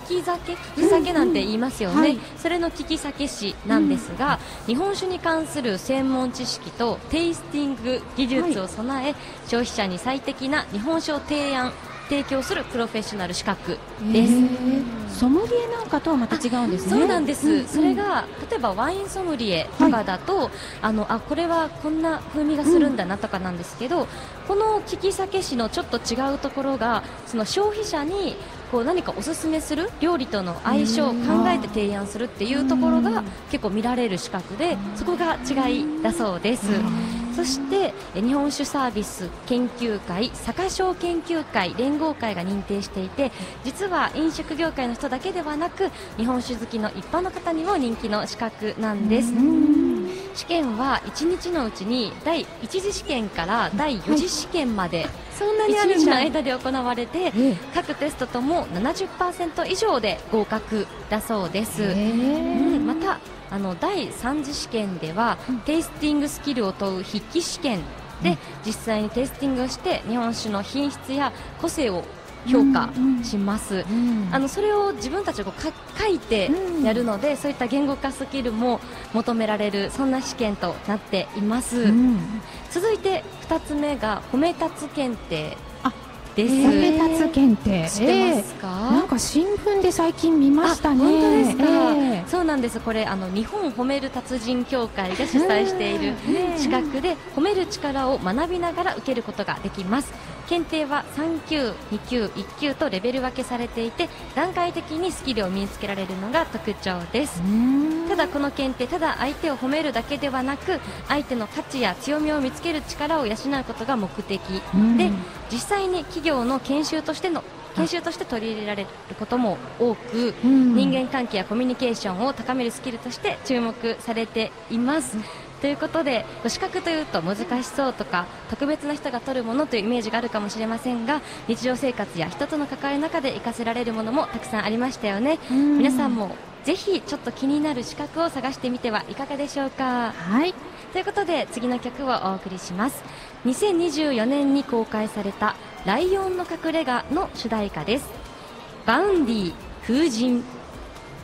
き酒なんて言いますよね、はい、それの利き酒師なんですが、日本酒に関する専門知識とテイスティング技術を備え、消費者に最適な日本酒を提供するプロフェッショナル資格です。 ソムリエなんかとはまた違うんですね。 そうなんです、それが例えばワインソムリエとかだと、これはこんな風味がするんだなとかなんですけど、この利き酒師のちょっと違うところが、その消費者にこう何かおすすめする料理との相性を考えて提案するっていうところが結構見られる資格で、そこが違いだそうです。そして日本酒サービス研究会酒商研究会連合会が認定していて、実は飲食業界の人だけではなく日本酒好きの一般の方にも人気の資格なんです。試験は1日のうちに第1次試験から第4次試験まで、そんなに1日の間で行われて、各テストとも 70% 以上で合格だそうです。また第3次試験では、テイスティングスキルを問う筆記試験で、実際にテイスティングをして日本酒の品質や個性を評価します。それを自分たちが書いてやるので、そういった言語化スキルも求められる、そんな試験となっています。続いて2つ目が褒め立つ検定です。 褒め立つ検定、 知ってますか？ なんか新聞で最近見ましたね。 本当ですか？そうなんです。これ日本褒める達人協会が主催している資格で、褒める力を学びながら受けることができます。検定は3級、2級、1級とレベル分けされていて、段階的にスキルを身につけられるのが特徴です。ただこの検定、ただ相手を褒めるだけではなく、相手の価値や強みを見つける力を養うことが目的で、実際に企業の研修として取り入れられることも多く、人間関係やコミュニケーションを高めるスキルとして注目されています。ということで、資格というと難しそうとか特別な人が取るものというイメージがあるかもしれませんが、日常生活や人との関わりの中で活かせられるものもたくさんありましたよね。皆さんもぜひちょっと気になる資格を探してみてはいかがでしょうか。 はい、 ということで次の曲をお送りします。2024年に公開されたライオンの隠れ家の主題歌です。バウンディ風神。